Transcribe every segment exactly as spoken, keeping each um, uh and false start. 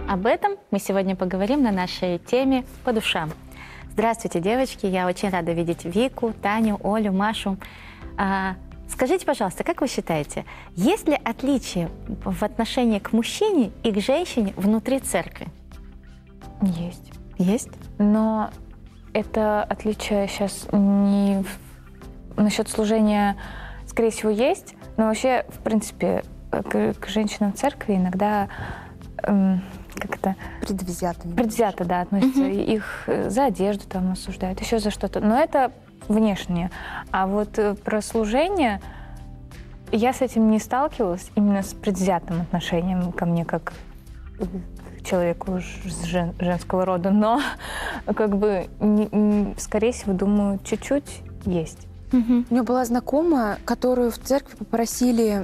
Об этом мы сегодня поговорим на нашей теме «По душам». Здравствуйте, девочки! Я очень рада видеть Вику, Таню, Олю, Машу. А, скажите, пожалуйста, как вы считаете, есть ли отличие в отношении к мужчине и к женщине внутри церкви? Есть. Есть? Но это отличие сейчас не в... насчет служения, скорее всего, есть, но вообще, в принципе, к, к женщинам в церкви иногда эм, как-то предвзято. Предвзято, да, относятся. Мгм. Их за одежду там осуждают, еще за что-то. Но это внешнее. А вот э, про служение я с этим не сталкивалась, именно с предвзятым отношением ко мне как к человеку ж- жен- женского рода. Но как бы, не- не- скорее всего, думаю, чуть-чуть есть. Мгм. У меня была знакомая, которую в церкви попросили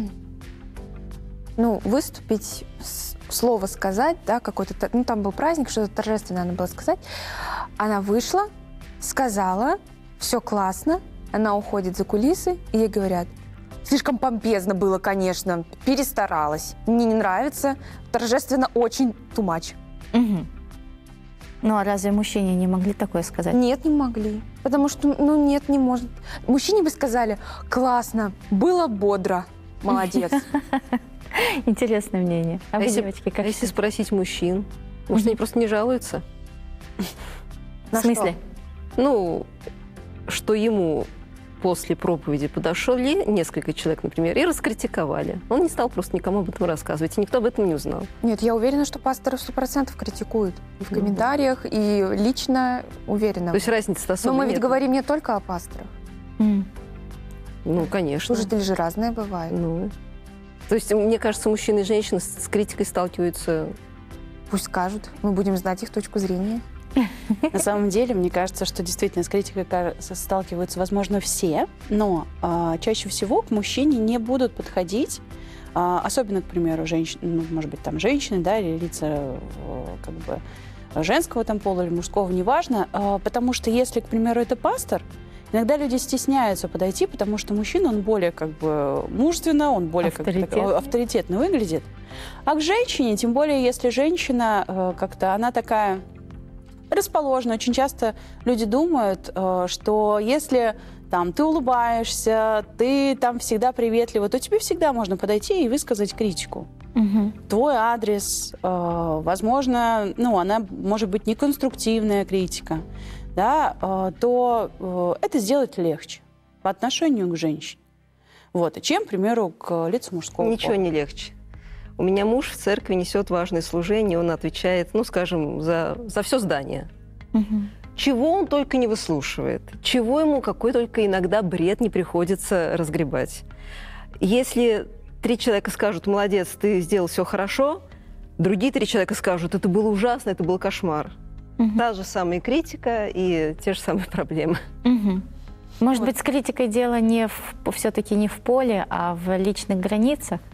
ну, выступить, с- слово сказать, да, какой-то, та- ну, там был праздник, что-то торжественное надо было сказать. Она вышла, сказала, все классно, она уходит за кулисы, и ей говорят: слишком помпезно было, конечно, перестаралась, мне не нравится, торжественно очень, too much. Мгм. Ну а разве мужчине не могли такое сказать? Нет, не могли. Потому что, ну нет, не может. Мужчине бы сказали: классно, было бодро, молодец. Интересное мнение. А А вы, если, девочки, а как если считаете? спросить мужчин, может, они просто не жалуются? В На смысле? Ну, что ему после проповеди подошли несколько человек, например, и раскритиковали. Он не стал просто никому об этом рассказывать, и никто об этом не узнал. Нет, я уверена, что пасторы сто процентов критикуют. И в Ну да. комментариях, и лично уверена. То есть разницы-то Но особо мы ведь нет. говорим не только о пасторах. М. Ну, конечно. Служители же разные бывают. Ну. То есть, мне кажется, мужчины и женщины с с критикой сталкиваются. Пусть скажут, мы будем знать их точку зрения. На самом деле, мне кажется, что действительно с критикой кажется, сталкиваются, возможно, все, но а, чаще всего к мужчине не будут подходить, а, особенно, к примеру, женщины, ну, может быть, там женщины, да, или лица э, как бы женского там пола или мужского, неважно, а, потому что если, к примеру, это пастор, иногда люди стесняются подойти, потому что мужчина, он более как бы мужественно, он более как бы так, Авторитетно. авторитетно выглядит. А к женщине, тем более, если женщина э, как-то, она такая расположена. Очень часто люди думают, э, что если там ты улыбаешься, ты там всегда приветлива, то тебе всегда можно подойти и высказать критику. Мгм. Твой адрес, э, возможно, ну, она может быть неконструктивная критика, да, э, то э, это сделать легче по отношению к женщине. Вот, и чем, к примеру, к лицу мужского Ничего пола. не легче. У меня муж в церкви несет важное служение, он отвечает, ну, скажем, за, за все здание. Мгм. Чего он только не выслушивает, чего ему какой только иногда бред не приходится разгребать. Если три человека скажут: молодец, ты сделал все хорошо, другие три человека скажут: это было ужасно, это был кошмар. Мгм. Та же самая критика и те же самые проблемы. Мгм. Может Вот. быть, с критикой дело не в, все-таки не в поле, а в личных границах?